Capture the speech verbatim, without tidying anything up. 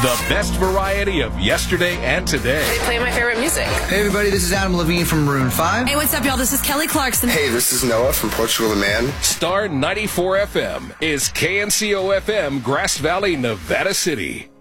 The best variety of yesterday and today. They play my favorite music. Hey everybody, this is Adam Levine from Maroon five. Hey, what's up, y'all? This is Kelly Clarkson. Hey, this is Noah from Portugal the Man. Star ninety-four F M is K N C O F M, Grass Valley, Nevada City.